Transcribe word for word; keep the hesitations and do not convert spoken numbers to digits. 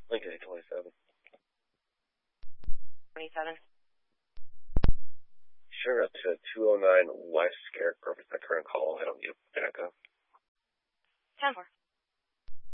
Lincoln eight twenty-seven. twenty-seven. Sure, up to two oh nine West Garrick Purpose, that current call. I don't need a backup. ten four.